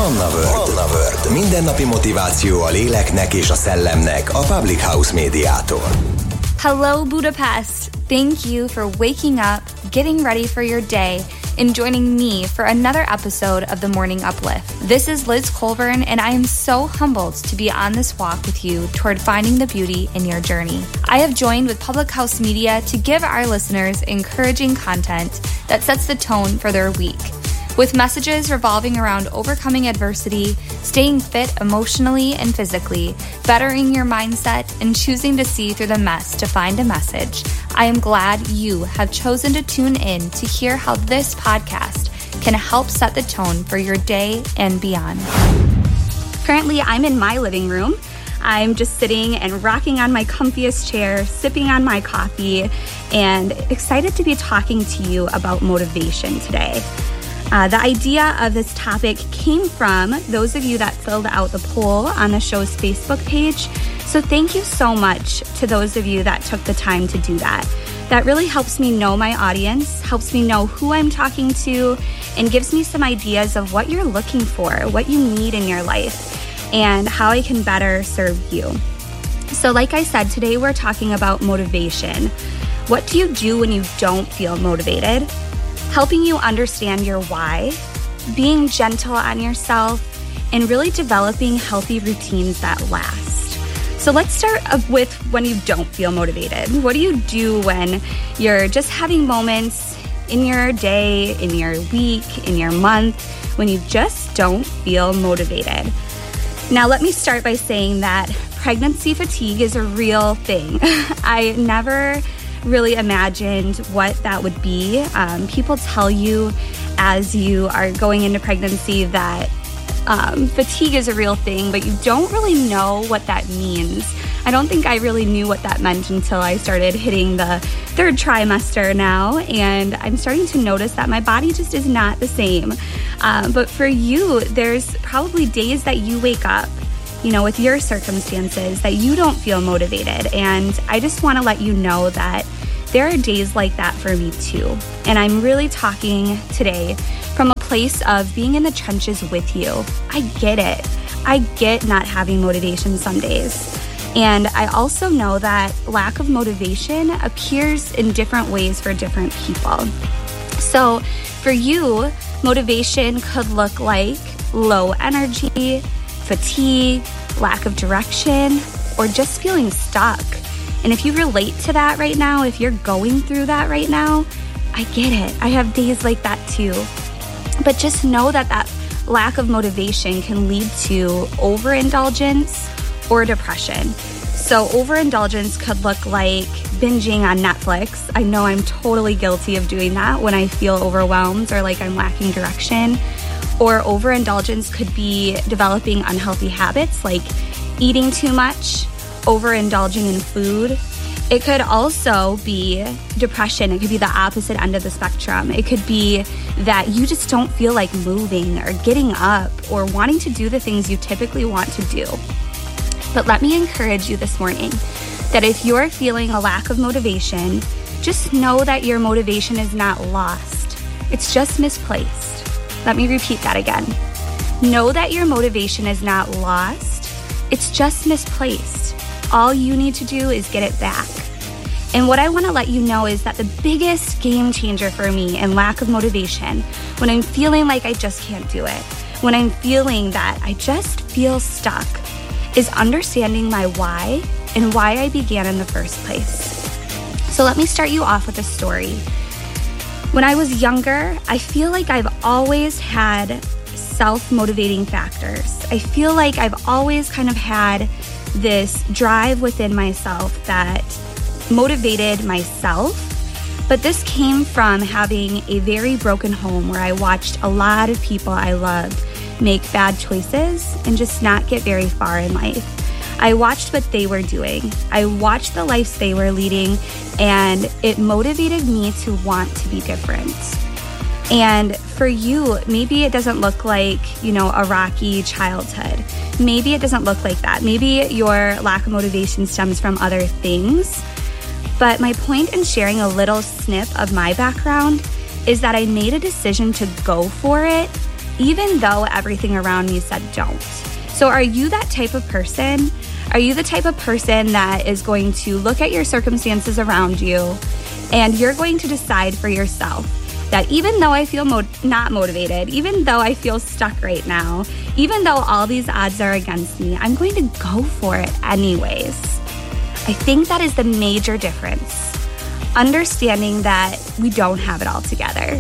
Manna World. Mindennapi motiváció a léleknek és a szellemnek a Public House médiától. Hello, Budapest. Thank you for waking up, getting ready for your day, and joining me for another episode of the Morning Uplift. This is Liz Colburn, and I am so humbled to be on this walk with you toward finding the beauty in your journey. I have joined with Public House Media to give our listeners encouraging content that sets the tone for their week, with messages revolving around overcoming adversity, staying fit emotionally and physically, bettering your mindset, and choosing to see through the mess to find a message. I am glad you have chosen to tune in to hear how this podcast can help set the tone for your day and beyond. Currently, I'm in my living room. I'm just sitting and rocking on my comfiest chair, sipping on my coffee, and excited to be talking to you about motivation today. The idea of this topic came from those of you that filled out the poll on the show's Facebook page. So thank you so much to those of you that took the time to do that. That really helps me know my audience, helps me know who I'm talking to, and gives me some ideas of what you're looking for, what you need in your life, and how I can better serve you. So like I said, today we're talking about motivation. What do you do when you don't feel motivated? Helping you understand your why, being gentle on yourself, and really developing healthy routines that last. So let's start with when you don't feel motivated. What do you do when you're just having moments in your day, in your week, in your month, when you just don't feel motivated? Now, let me start by saying that pregnancy fatigue is a real thing. I never really imagined what that would be. People tell you as you are going into pregnancy that fatigue is a real thing, but you don't really know what that means. I don't think I really knew what that meant until I started hitting the third trimester now, and I'm starting to notice that my body just is not the same. But for you, there's probably days that you wake up, with your circumstances that you don't feel motivated. And I just want to let you know that there are days like that for me too. And I'm really talking today from a place of being in the trenches with you. I get it. I get not having motivation some days. And I also know that lack of motivation appears in different ways for different people. So for you, motivation could look like low energy, fatigue, lack of direction, or just feeling stuck. And if you relate to that right now, if you're going through that right now, I get it. I have days like that too. But just know that lack of motivation can lead to overindulgence or depression. So overindulgence could look like binging on Netflix. I know I'm totally guilty of doing that when I feel overwhelmed or like I'm lacking direction. Or overindulgence could be developing unhealthy habits like eating too much, overindulging in food. It could also be depression. It could be the opposite end of the spectrum. It could be that you just don't feel like moving or getting up or wanting to do the things you typically want to do. But let me encourage you this morning that if you're feeling a lack of motivation, just know that your motivation is not lost. It's just misplaced. Let me repeat that again. Know that your motivation is not lost. It's just misplaced. All you need to do is get it back. And what I want to let you know is that the biggest game changer for me in lack of motivation, when I'm feeling like I just can't do it, when I'm feeling that I just feel stuck, is understanding my why and why I began in the first place. So let me start you off with a story. When I was younger, I feel like I've always had self-motivating factors. I feel like I've always kind of had this drive within myself that motivated myself. But this came from having a very broken home where I watched a lot of people I loved make bad choices and just not get very far in life. I watched what they were doing. I watched the lives they were leading, and it motivated me to want to be different. And for you, maybe it doesn't look like, a rocky childhood. Maybe it doesn't look like that. Maybe your lack of motivation stems from other things. But my point in sharing a little snip of my background is that I made a decision to go for it even though everything around me said don't. So are you that type of person? Are you the type of person that is going to look at your circumstances around you and you're going to decide for yourself that even though I feel not motivated, even though I feel stuck right now, even though all these odds are against me, I'm going to go for it anyways? I think that is the major difference. Understanding that we don't have it all together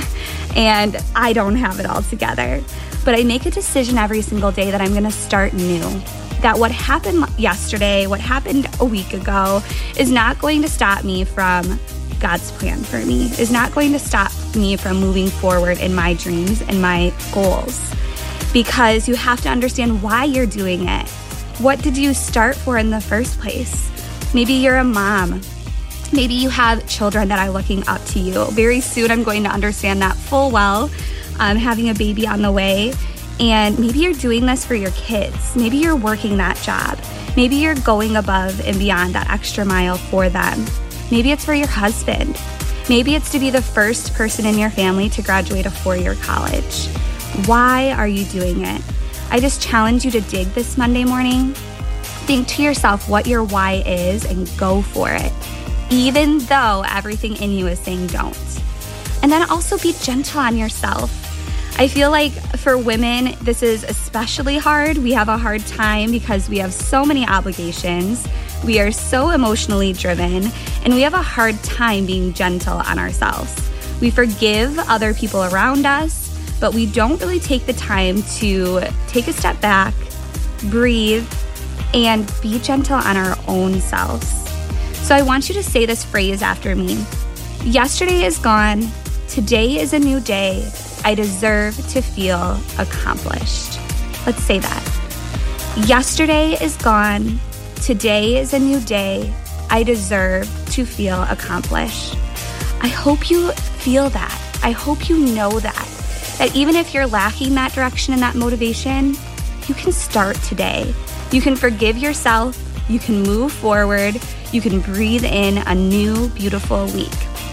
and I don't have it all together, but I make a decision every single day that I'm going to start new. That what happened yesterday, what happened a week ago is not going to stop me from God's plan for me, is not going to stop me from moving forward in my dreams and my goals. Because you have to understand why you're doing it. What did you start for in the first place? Maybe you're a mom. Maybe you have children that are looking up to you. Very soon I'm going to understand that full well, having a baby on the way. And maybe you're doing this for your kids. Maybe you're working that job. Maybe you're going above and beyond that extra mile for them. Maybe it's for your husband. Maybe it's to be the first person in your family to graduate a 4-year college. Why are you doing it? I just challenge you to dig this Monday morning. Think to yourself what your why is and go for it, even though everything in you is saying don't. And then also be gentle on yourself. I feel like for women, this is especially hard. We have a hard time because we have so many obligations. We are so emotionally driven, and we have a hard time being gentle on ourselves. We forgive other people around us, but we don't really take the time to take a step back, breathe, and be gentle on our own selves. So I want you to say this phrase after me. Yesterday is gone. Today is a new day. I deserve to feel accomplished. Let's say that. Yesterday is gone. Today is a new day. I deserve to feel accomplished. I hope you feel that. I hope you know that even if you're lacking that direction and that motivation, you can start today. You can forgive yourself. You can move forward. You can breathe in a new, beautiful week.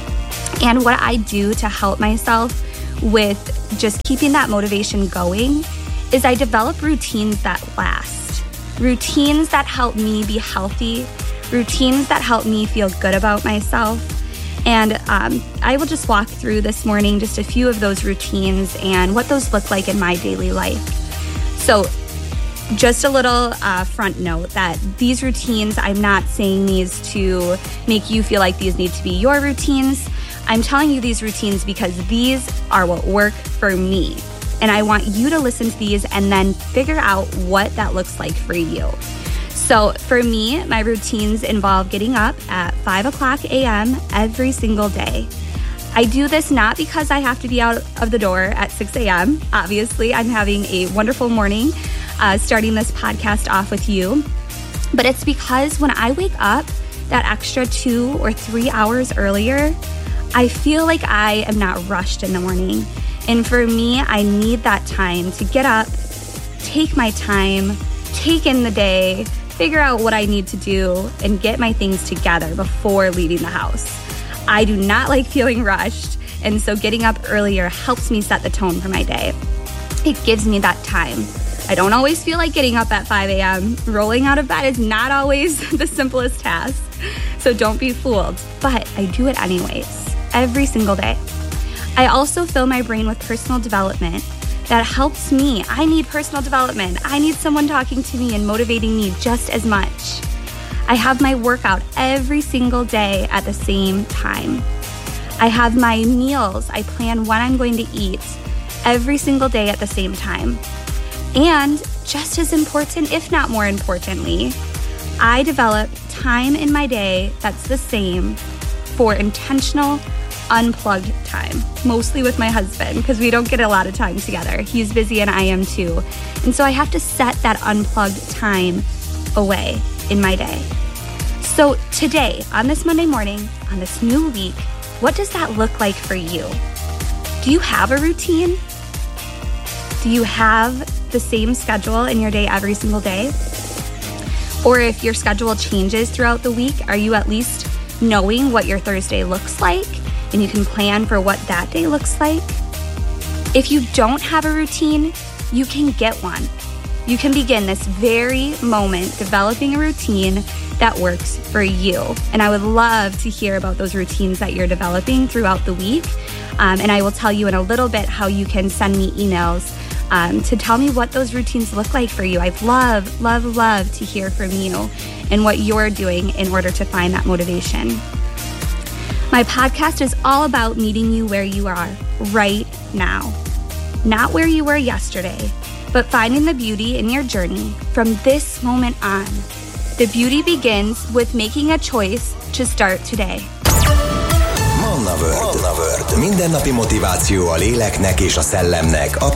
And what I do to help myself with just keeping that motivation going is I develop routines that last. Routines that help me be healthy. Routines that help me feel good about myself. And I will just walk through this morning just a few of those routines and what those look like in my daily life. So just a little front note that these routines, I'm not saying these to make you feel like these need to be your routines. I'm telling you these routines because these are what work for me. And I want you to listen to these and then figure out what that looks like for you. So for me, my routines involve getting up at 5 o'clock a.m. every single day. I do this not because I have to be out of the door at 6 a.m. Obviously, I'm having a wonderful morning starting this podcast off with you. But it's because when I wake up that extra 2 or 3 hours earlier, I feel like I am not rushed in the morning. And for me, I need that time to get up, take my time, take in the day, figure out what I need to do, and get my things together before leaving the house. I do not like feeling rushed, and so getting up earlier helps me set the tone for my day. It gives me that time. I don't always feel like getting up at 5 a.m. Rolling out of bed is not always the simplest task, so don't be fooled. But I do it anyways, every single day. I also fill my brain with personal development that helps me. I need personal development. I need someone talking to me and motivating me just as much. I have my workout every single day at the same time. I have my meals. I plan when I'm going to eat every single day at the same time. And just as important, if not more importantly, I develop time in my day that's the same for intentional, unplugged time, mostly with my husband because we don't get a lot of time together. He's busy and I am too. And so I have to set that unplugged time away in my day. So today, on this Monday morning, on this new week, what does that look like for you? Do you have a routine? Do you have the same schedule in your day every single day? Or if your schedule changes throughout the week, are you at least knowing what your Thursday looks like and you can plan for what that day looks like? If you don't have a routine, you can get one. You can begin this very moment developing a routine that works for you. And I would love to hear about those routines that you're developing throughout the week. And I will tell you in a little bit how you can send me emails to tell me what those routines look like for you. I'd love to hear from you and what you're doing in order to find that motivation. My podcast is all about meeting you where you are right now. Not where you were yesterday, but finding the beauty in your journey from this moment on. The beauty begins with making a choice to start today. Manna World. Mindennapi motiváció a léleknek és a szellemnek a